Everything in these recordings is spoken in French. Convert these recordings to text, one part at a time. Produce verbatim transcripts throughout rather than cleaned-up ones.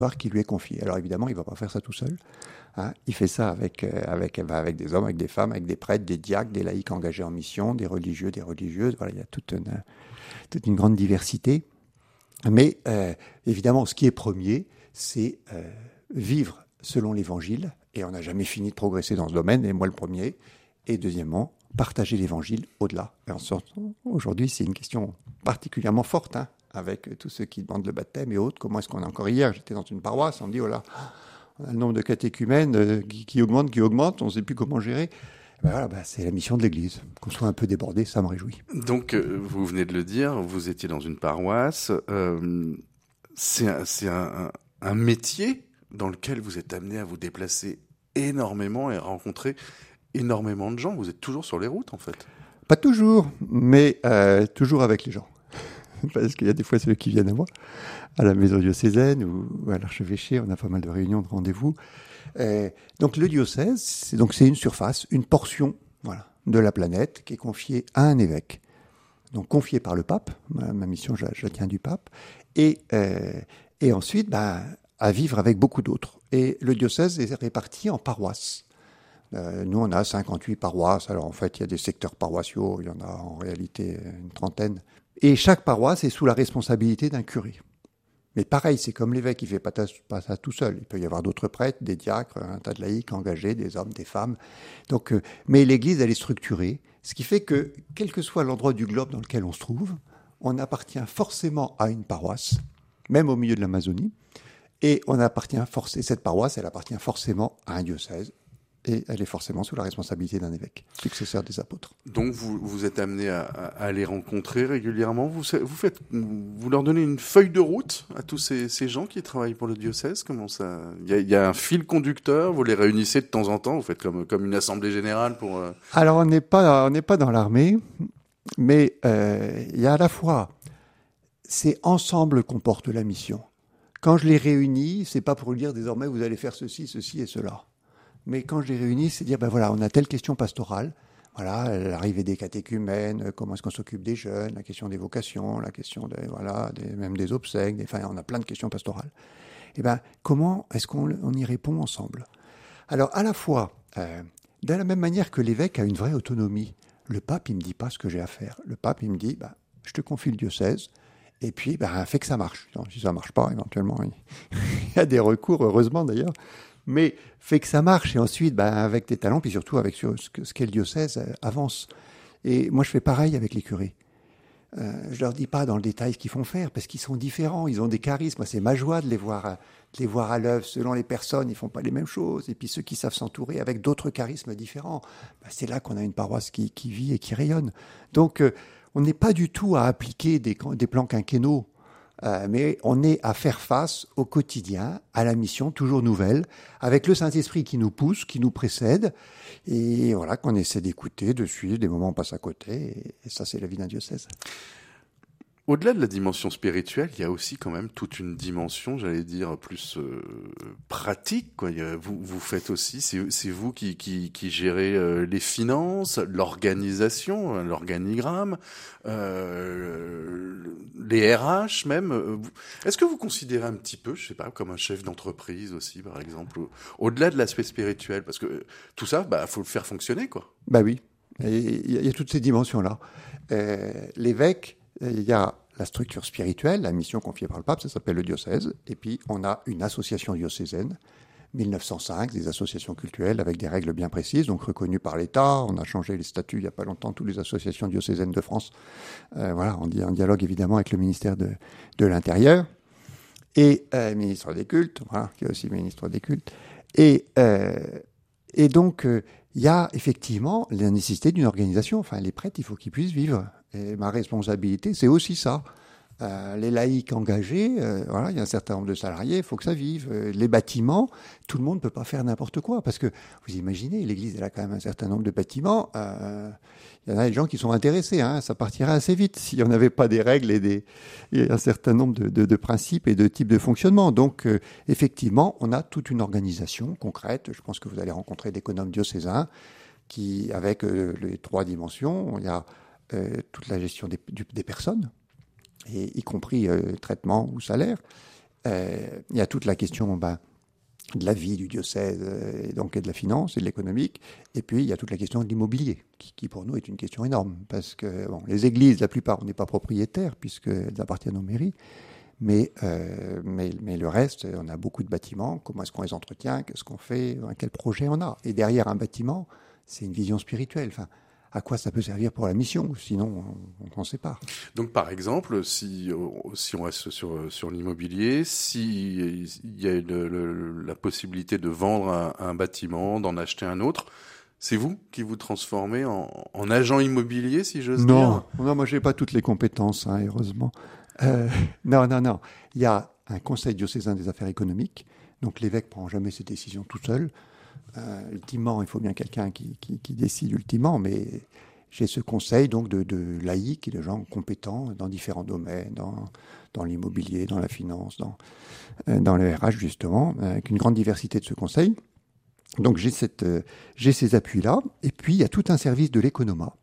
qui lui est confié. Alors évidemment, il ne va pas faire ça tout seul. Hein. Il fait ça avec, euh, avec, bah, avec des hommes, avec des femmes, avec des prêtres, des diacres, des laïcs engagés en mission, des religieux, des religieuses. Voilà, il y a toute une, toute une grande diversité. Mais euh, évidemment, ce qui est premier, c'est euh, vivre selon l'Évangile. Et on n'a jamais fini de progresser dans ce domaine, et moi le premier. Et deuxièmement, partager l'Évangile au-delà. Et en sorte, aujourd'hui, c'est une question particulièrement forte, hein, avec tous ceux qui demandent le baptême et autres. Comment est-ce qu'on a encore hier, j'étais dans une paroisse, on me dit, oh là, on a le nombre de catéchumènes euh, qui, qui augmente, qui augmente, on ne sait plus comment gérer. Ben voilà, ben c'est la mission de l'Église. Qu'on soit un peu débordé, ça me réjouit. Donc, euh, vous venez de le dire, vous étiez dans une paroisse. Euh, c'est un, c'est un, un, un métier dans lequel vous êtes amené à vous déplacer énormément et à rencontrer énormément de gens. Vous êtes toujours sur les routes, en fait. Pas toujours, mais euh, toujours avec les gens. Parce qu'il y a des fois ceux qui viennent à moi, à la maison diocésaine ou à l'archevêché, on a pas mal de réunions, de rendez-vous. Euh, donc le diocèse, c'est, donc c'est une surface, une portion, voilà, de la planète qui est confiée à un évêque. Donc confiée par le pape, ma, ma mission, je, je la tiens du pape, et, euh, et ensuite bah, à vivre avec beaucoup d'autres. Et le diocèse est réparti en paroisses. Euh, nous, on a cinquante-huit paroisses. Alors, en fait, il y a des secteurs paroissiaux. Il y en a en réalité une trentaine. Et chaque paroisse est sous la responsabilité d'un curé. Mais pareil, c'est comme l'évêque, il ne fait pas, ta, pas ça tout seul. Il peut y avoir d'autres prêtres, des diacres, un tas de laïcs engagés, des hommes, des femmes. Donc, euh, mais l'Église, elle est structurée. Ce qui fait que, quel que soit l'endroit du globe dans lequel on se trouve, on appartient forcément à une paroisse, même au milieu de l'Amazonie. Et on appartient forcément, cette paroisse, elle appartient forcément à un diocèse. Et elle est forcément sous la responsabilité d'un évêque, successeur des apôtres. Donc vous vous êtes amené à, à les rencontrer régulièrement. Vous, vous faites, vous leur donnez une feuille de route à tous ces, ces gens qui travaillent pour le diocèse. Comment ça? Il y a, il y a un fil conducteur. Vous les réunissez de temps en temps. Vous faites comme comme une assemblée générale pour. Euh... Alors on n'est pas on n'est pas dans l'armée, mais euh, il y a à la fois c'est ensemble qu'on porte la mission. Quand je les réunis, c'est pas pour dire désormais vous allez faire ceci, ceci et cela. Mais quand je les réunis, c'est dire, ben voilà, on a telle question pastorale, voilà, l'arrivée des catéchumènes, comment est-ce qu'on s'occupe des jeunes, la question des vocations, la question des, voilà, des, même des obsèques, des, enfin, on a plein de questions pastorales. Et ben, comment est-ce qu'on on y répond ensemble? Alors, à la fois, euh, de la même manière que l'évêque a une vraie autonomie, le pape, il me dit pas ce que j'ai à faire. Le pape, il me dit, ben, je te confie le diocèse, et puis, ben, fais que ça marche. Si ça marche pas, éventuellement, il y a des recours, heureusement d'ailleurs. Mais fait que ça marche, et ensuite, ben, avec tes talents, puis surtout avec ce, que, ce qu'est le diocèse, euh, avance. Et moi, je fais pareil avec les curés. Euh, je leur dis pas dans le détail ce qu'ils font faire, parce qu'ils sont différents, ils ont des charismes. Moi, c'est ma joie de les voir, de les voir à l'œuvre. Selon les personnes, ils font pas les mêmes choses. Et puis ceux qui savent s'entourer avec d'autres charismes différents, ben, c'est là qu'on a une paroisse qui, qui vit et qui rayonne. Donc, euh, on n'est pas du tout à appliquer des, des plans quinquennaux. Euh, mais on est à faire face au quotidien, à la mission toujours nouvelle, avec le Saint-Esprit qui nous pousse, qui nous précède, et voilà, qu'on essaie d'écouter, de suivre, des moments on passe à côté, et, et ça c'est la vie d'un diocèse. Au-delà de la dimension spirituelle, il y a aussi quand même toute une dimension, j'allais dire, plus euh, pratique, quoi. Vous, vous faites aussi, c'est, c'est vous qui, qui, qui gérez euh, les finances, l'organisation, l'organigramme, euh, les R H même. Est-ce que vous considérez un petit peu, je sais pas, comme un chef d'entreprise aussi, par exemple, au-delà de l'aspect spirituel? Parce que tout ça, bah, faut le faire fonctionner, quoi. Bah oui, il y, y a toutes ces dimensions-là. Euh, l'évêque, il y a la structure spirituelle, la mission confiée par le pape, ça s'appelle le diocèse. Et puis, on a une association diocésaine, mille neuf cent cinq, des associations cultuelles avec des règles bien précises, donc reconnues par l'État. On a changé les statuts il n'y a pas longtemps, toutes les associations diocésaines de France. Euh, voilà, on dit en dialogue évidemment avec le ministère de, de l'Intérieur et euh, ministre des cultes, voilà, qui est aussi ministre des cultes. Et, euh, et donc, euh, il y a effectivement la nécessité d'une organisation. Enfin, les prêtres, il faut qu'ils puissent vivre. Et ma responsabilité, c'est aussi ça. Euh, les laïcs engagés, euh, voilà, il y a un certain nombre de salariés, il faut que ça vive. Euh, les bâtiments, tout le monde ne peut pas faire n'importe quoi. Parce que, vous imaginez, l'Église, elle a quand même un certain nombre de bâtiments. Euh, il y en a des gens qui sont intéressés. Hein, ça partirait assez vite s'il n'y en avait pas des règles et, des, et un certain nombre de, de, de principes et de types de fonctionnement. Donc, euh, effectivement, on a toute une organisation concrète. Je pense que vous allez rencontrer d'économes diocésains qui, avec euh, les trois dimensions, il y a euh, toute la gestion des, du, des personnes, et y compris euh, traitement ou salaire. euh, il y a toute la question ben, de la vie du diocèse, euh, et donc et de la finance et de l'économique. Et puis, il y a toute la question de l'immobilier, qui, qui pour nous est une question énorme. Parce que bon, les églises, la plupart, on n'est pas propriétaires, puisqu'elles appartiennent aux mairies. Mais, euh, mais, mais le reste, on a beaucoup de bâtiments. Comment est-ce qu'on les entretient? Qu'est-ce qu'on fait? Quel projet on a? Et derrière un bâtiment, c'est une vision spirituelle. Enfin, à quoi ça peut servir pour la mission? Sinon, on ne sait pas. Donc, par exemple, si, si on reste sur, sur l'immobilier, s'il y a le, le, la possibilité de vendre un, un bâtiment, d'en acheter un autre, c'est vous qui vous transformez en, en agent immobilier, si j'ose non, dire? Non, moi, je n'ai pas toutes les compétences, hein, heureusement. Euh, non, non, non. Il y a un conseil diocésain des affaires économiques. Donc, l'évêque ne prend jamais ses décisions tout seul. Euh, ultimement, il faut bien quelqu'un qui, qui, qui décide ultimement, mais j'ai ce conseil donc de, de laïcs et de gens compétents dans différents domaines, dans, dans l'immobilier, dans la finance, dans, euh, dans le R H justement, avec une grande diversité de ce conseil. Donc j'ai, cette, euh, j'ai ces appuis-là, et puis il y a tout un service de l'économat,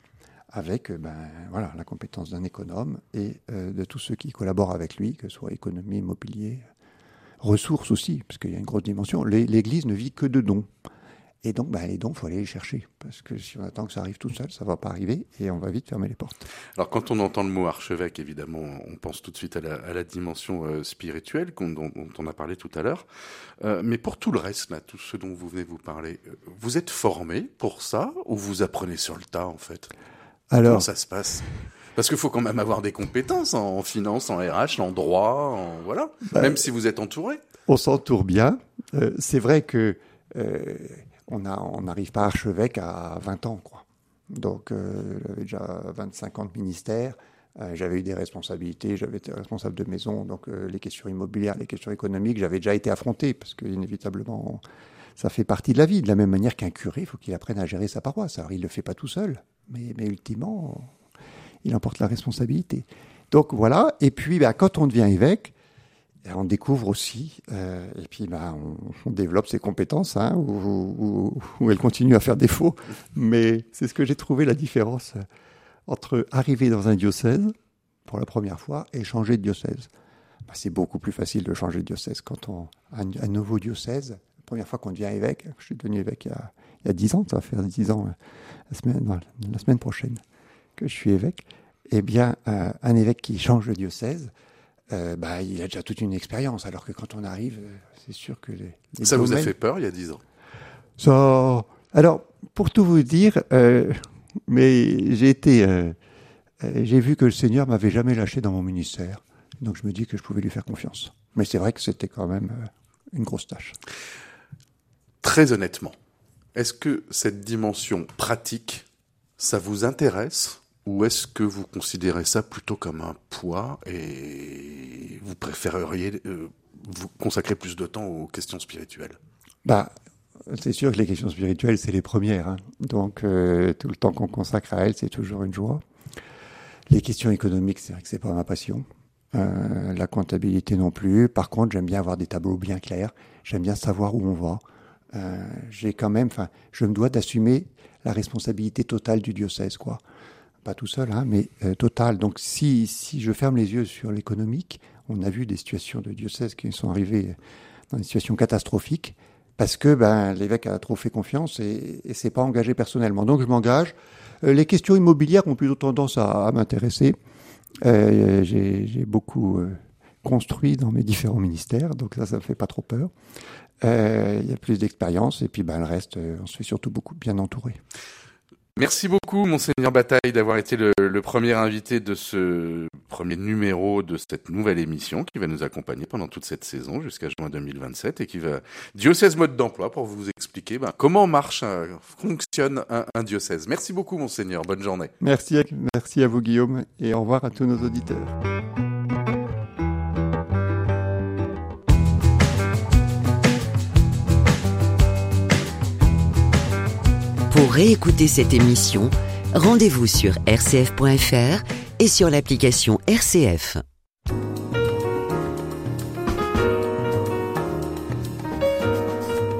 avec euh, ben, voilà, la compétence d'un économe et euh, de tous ceux qui collaborent avec lui, que ce soit économie, immobilier, ressources aussi, parce qu'il y a une grosse dimension. L'Église ne vit que de dons. Et donc, bah, les dons, il faut aller les chercher. Parce que si on attend que ça arrive tout seul, ça ne va pas arriver et on va vite fermer les portes. Alors, quand on entend le mot archevêque, évidemment, on pense tout de suite à la, à la dimension euh, spirituelle dont, dont on a parlé tout à l'heure. Euh, mais pour tout le reste, là, tout ce dont vous venez vous parler, vous êtes formé pour ça ou vous apprenez sur le tas, en fait? Alors, comment ça se passe? Parce qu'il faut quand même avoir des compétences en finance, en R H, en droit, en, voilà. Bah, même si vous êtes entouré. On s'entoure bien. Euh, c'est vrai que euh, on n'arrive pas archevêque à vingt ans, quoi. Donc, euh, j'avais déjà vingt-cinq ans de ministère. Euh, j'avais eu des responsabilités. J'avais été responsable de maison. Donc, euh, les questions immobilières, les questions économiques, j'avais déjà été affronté parce qu'inévitablement, ça fait partie de la vie. De la même manière qu'un curé, il faut qu'il apprenne à gérer sa paroisse. Alors, il ne le fait pas tout seul. Mais, mais ultimement... il emporte la responsabilité. Donc voilà, et puis bah, quand on devient évêque, on découvre aussi, euh, et puis bah, on, on développe ses compétences, hein, ou, ou, ou elles continuent à faire défaut. Mais c'est ce que j'ai trouvé la différence entre arriver dans un diocèse pour la première fois et changer de diocèse. Bah, c'est beaucoup plus facile de changer de diocèse quand on a un, un nouveau diocèse. La première fois qu'on devient évêque, je suis devenu évêque il y a, il y a dix ans, ça va faire dix ans la semaine, non, la semaine prochaine que je suis évêque, eh bien, euh, un évêque qui change de diocèse, euh, bah, il a déjà toute une expérience, alors que quand on arrive, euh, c'est sûr que... Les, les ça domaines... vous a fait peur il y a dix ans? Ça... Alors, pour tout vous dire, euh, mais j'ai été... Euh, euh, j'ai vu que le Seigneur m'avait jamais lâché dans mon ministère, donc je me dis que je pouvais lui faire confiance. Mais c'est vrai que c'était quand même euh, une grosse tâche. Très honnêtement, est-ce que cette dimension pratique, ça vous intéresse? Ou est-ce que vous considérez ça plutôt comme un poids et vous préféreriez euh, vous consacrer plus de temps aux questions spirituelles? Bah, c'est sûr que les questions spirituelles, c'est les premières. Hein. Donc, euh, tout le temps qu'on consacre à elles, c'est toujours une joie. Les questions économiques, c'est vrai que c'est pas ma passion. Euh, la comptabilité non plus. Par contre, j'aime bien avoir des tableaux bien clairs. J'aime bien savoir où on va. Euh, j'ai quand même, enfin, je me dois d'assumer la responsabilité totale du diocèse, quoi. Pas tout seul, hein, mais euh, total. Donc si, si je ferme les yeux sur l'économique, on a vu des situations de diocèses qui sont arrivées dans des situations catastrophiques parce que ben, l'évêque a trop fait confiance et, et s'est pas engagé personnellement. Donc je m'engage. Euh, les questions immobilières ont plutôt tendance à, à m'intéresser. Euh, j'ai, j'ai beaucoup euh, construit dans mes différents ministères, donc ça, ça me fait pas trop peur. Euh, il y a plus d'expérience et puis ben, le reste, euh, on se fait surtout beaucoup bien entouré. Merci beaucoup, Monseigneur Bataille, d'avoir été le, le premier invité de ce premier numéro de cette nouvelle émission qui va nous accompagner pendant toute cette saison jusqu'à juin deux mille vingt-sept et qui va diocèse mode d'emploi pour vous expliquer ben, comment marche, un, fonctionne un, un diocèse. Merci beaucoup, Monseigneur. Bonne journée. Merci, merci à vous, Guillaume, et au revoir à tous nos auditeurs. Pour réécouter cette émission, rendez-vous sur r c f point f r et sur l'application R C F.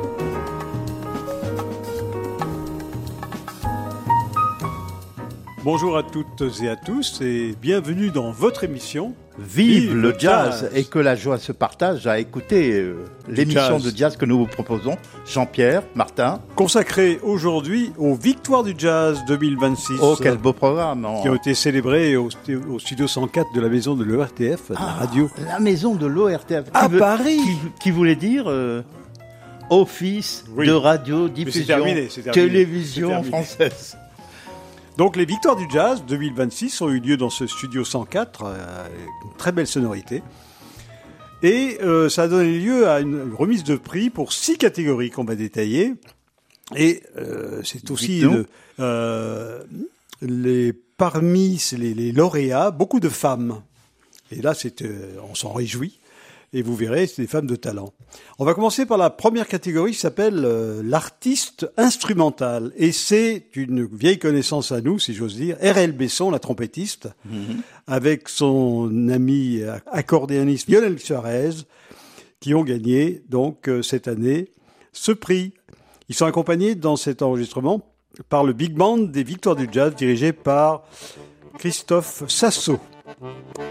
Bon, Bonjour à toutes et à tous et bienvenue dans votre émission Vive, Vive le jazz. jazz et que la joie se partage à écouter euh, l'émission jazz. de jazz que nous vous proposons. Jean-Pierre, Martin. Consacré aujourd'hui aux Victoires du Jazz deux mille vingt-six. Oh, quel beau programme. Qui ont été célébrées au, au studio cent quatre de la maison de l'O R T F, de ah, la radio. La maison de l'O R T F. À veut, Paris qui, qui voulait dire euh, Office oui. de radio-diffusion, c'est terminé, c'est terminé. télévision c'est terminé. française. Donc les Victoires du Jazz deux mille vingt-six ont eu lieu dans ce studio cent quatre, euh, une très belle sonorité. Et euh, ça a donné lieu à une, une remise de prix pour six catégories qu'on va détailler. Et euh, c'est aussi le, euh, les, parmi les, les lauréats, beaucoup de femmes. Et là, c'est, euh, on s'en réjouit. Et vous verrez, c'est des femmes de talent. On va commencer par la première catégorie qui s'appelle euh, l'artiste instrumental. Et c'est une vieille connaissance à nous, si j'ose dire, R L Besson, la trompettiste, mm-hmm. avec son ami accordéoniste Lionel Suarez, qui ont gagné donc euh, cette année ce prix. Ils sont accompagnés dans cet enregistrement par le Big Band des Victoires du Jazz, dirigé par Christophe Sasso.